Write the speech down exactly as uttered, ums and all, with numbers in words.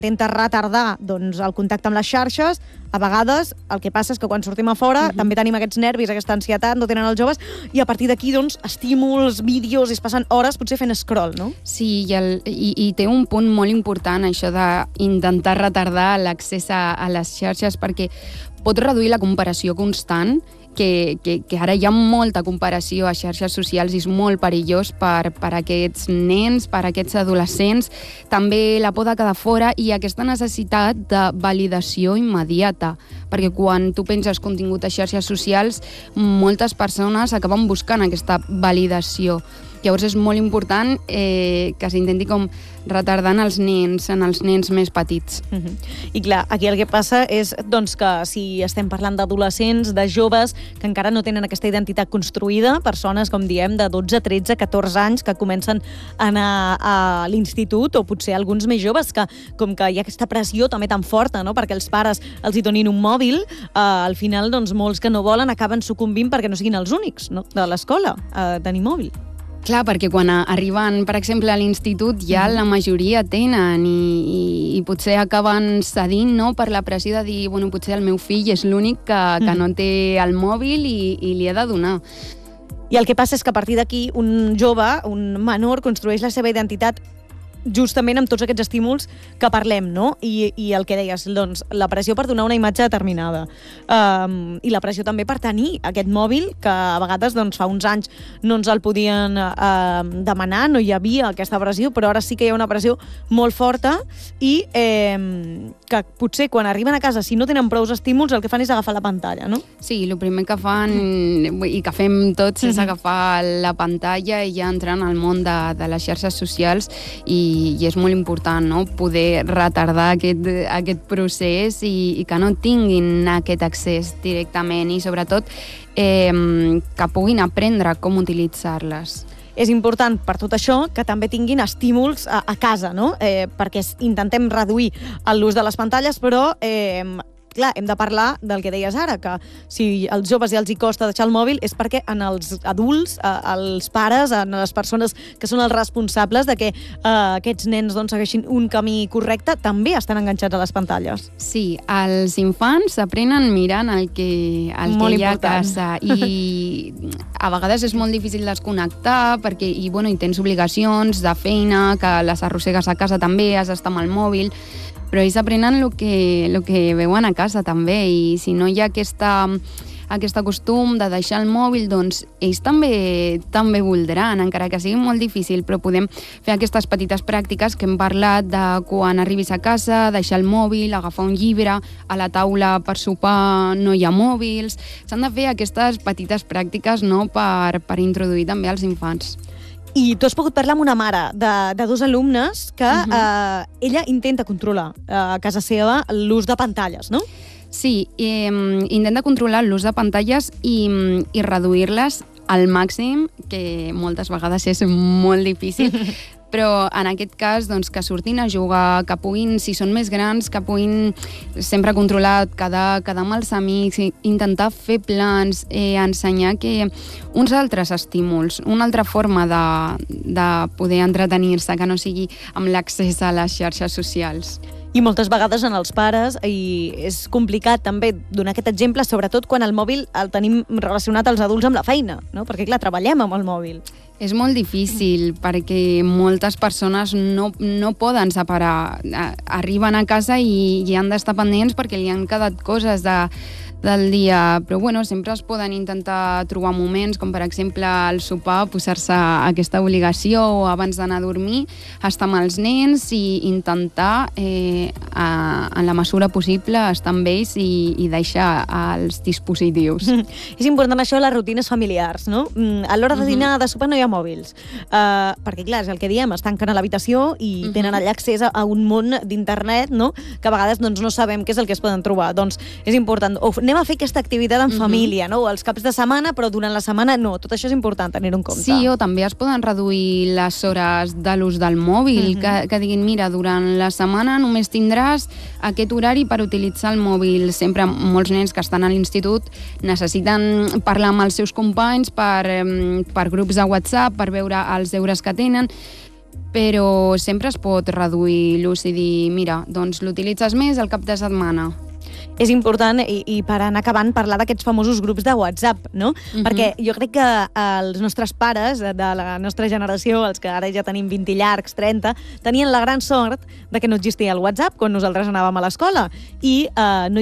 intenta retardar doncs, el contacte amb les xarxes. A vegades el que passa és que quan sortim a fora uh-huh. també tenim aquests nervis, aquesta ansietat, no tenen els joves, i a partir d'aquí, doncs, estímuls, vídeos, i es passen hores potser fent scroll, no? Sí, i, el, i, i té un punt molt important, això d'intentar retardar l'accés a, a les xarxes, perquè pot reduir la comparació constant, que, que, que ara hi ha molta comparació a xarxes socials i és molt perillós per, per aquests nens, per aquests adolescents. També la por de quedar fora i aquesta necessitat de validació immediata, perquè quan tu penses contingut a xarxes socials, moltes persones acaben buscant aquesta validació. Llavors és molt important eh, que s'intenti com retardant els nens, en els nens més petits. Uh-huh. I clar, aquí el que passa és doncs, que si estem parlant d'adolescents, de joves que encara no tenen aquesta identitat construïda, persones, com diem, de dotze, tretze, catorze anys que comencen a anar a l'institut, o potser alguns més joves que, com que hi ha aquesta pressió també tan forta, no?, perquè els pares els hi donin un mòbil, eh, al final doncs, molts que no volen acaben sucumbint perquè no siguin els únics, no?, de l'escola a tenir mòbil. Clar, perquè quan arriben, per exemple, a l'institut ja la majoria tenen i, i, i potser acaben cedint, no?, per la pressió de dir, bueno, potser el meu fill és l'únic que, que no té el mòbil i, i li he de donar. I el que passa és que a partir d'aquí un jove, un menor, construeix la seva identitat justament amb tots aquests estímuls que parlem, no? I, i el que deies, doncs, la pressió per donar una imatge determinada. Um, I la pressió també per tenir aquest mòbil, que a vegades, doncs, fa uns anys no ens el podien uh, demanar, no hi havia aquesta pressió, però ara sí que hi ha una pressió molt forta i eh, que potser quan arriben a casa, si no tenen prou estímuls, el que fan és agafar la pantalla, no? Sí, el primer que fan i que fem tots és agafar la pantalla i ja entrar en el món de, de les xarxes socials i i és molt important, no?, poder retardar aquest, aquest procés i, i que no tinguin aquest accés directament i, sobretot, eh, que puguin aprendre com utilitzar-les. És important per tot això que també tinguin estímuls a, a casa, no?, eh, perquè intentem reduir l'ús de les pantalles, però eh, clar, hem de parlar del que deies ara, que si als joves ja els hi costa deixar el mòbil és perquè en els adults, als pares, en les persones que són els responsables de que eh, aquests nens doncs, segueixin un camí correcte, també estan enganxats a les pantalles. Sí, els infants aprenen mirant el que, el que hi ha a casa i a vegades és molt difícil desconnectar perquè i, bueno, i tens obligacions de feina, que les arrossegues a casa també, has d'estar amb el mòbil, però ells aprenen el que, el que veuen a casa també i si no hi ha aquesta, aquest costum de deixar el mòbil, doncs ells també, també voldran, encara que sigui molt difícil, però podem fer aquestes petites pràctiques que hem parlat de quan arribis a casa, deixar el mòbil, agafar un llibre, a la taula per sopar no hi ha mòbils. S'han de fer aquestes petites pràctiques, no?, per, per introduir també als infants. I tu has pogut parlar amb una mare de, de dos alumnes que uh-huh. eh, ella intenta controlar eh, a casa seva l'ús de pantalles, no? Sí, eh, intenta controlar l'ús de pantalles i, i reduir-les al màxim, que moltes vegades és molt difícil, però en aquest cas doncs, que surtin a jugar, que puguin, si són més grans, que puguin sempre controlar, quedar, quedar amb els amics, intentar fer plans, eh, ensenyar que uns altres estímuls, una altra forma de, de poder entretenir-se, que no sigui amb l'accés a les xarxes socials. I moltes vegades en els pares, i és complicat també donar aquest exemple, sobretot quan el mòbil el tenim relacionat als adults amb la feina, no? Perquè, clar, treballem amb el mòbil. És molt difícil perquè moltes persones no, no poden separar. Arriben a casa i, i han d'estar pendents perquè li han quedat coses de, del dia, però bueno, sempre es poden intentar trobar moments, com per exemple al sopar, posar-se aquesta obligació o abans d'anar a dormir, estar amb els nens i intentar, eh, a, en la mesura possible, estar amb ells i, i deixar els dispositius. És important això de les rutines familiars, no? A l'hora de dinar, de sopar, no hi ha mòbils. Uh, perquè, clar, és el que diem, es tanquen a l'habitació i uh-huh. tenen allà accés a, a un món d'internet, no?, que a vegades doncs, no sabem què és el que es poden trobar. Doncs és important. O anem a fer aquesta activitat en uh-huh. família, no? Els caps de setmana, però durant la setmana no. Tot això és important tenir-ho en compte. Sí, o també es poden reduir les hores de l'ús del mòbil, uh-huh. que, que diguin, mira, durant la setmana només tindràs aquest horari per utilitzar el mòbil. Sempre molts nens que estan a l'institut necessiten parlar amb els seus companys per, per grups de WhatsApp, per veure els deures que tenen. però sempre es pot reduir l'ús i dir, mira, doncs l'utilitzes més al cap de setmana. És important, i, i per anar acabant, parlar d'aquests famosos grups de WhatsApp, no? Uh-huh. Perquè jo crec que els nostres pares de la nostra generació, els que ara ja tenim vint i llargs, trenta, tenien la gran sort de que no existia el WhatsApp quan nosaltres anàvem a l'escola i eh, no